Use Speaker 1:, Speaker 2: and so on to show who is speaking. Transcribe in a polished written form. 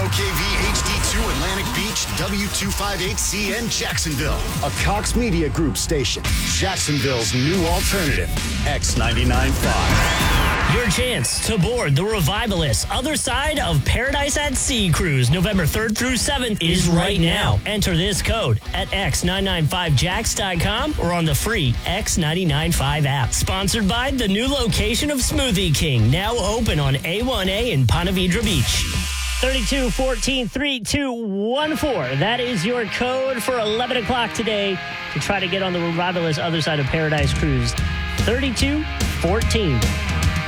Speaker 1: WOKV HD2 Atlantic Beach, W258CN Jacksonville. A Cox Media Group station. Jacksonville's new alternative. X99.5.
Speaker 2: Your chance to board the Revivalist Other Side of Paradise at Sea cruise November 3rd through 7th is right now. Enter this code at x995jax.com or on the free X995 app. Sponsored by the new location of Smoothie King, now open on A1A in Ponte Vedra Beach. 3214-3214. That is your code for 11 o'clock today to try to get on the Revivalist Other Side of Paradise cruise. 3214.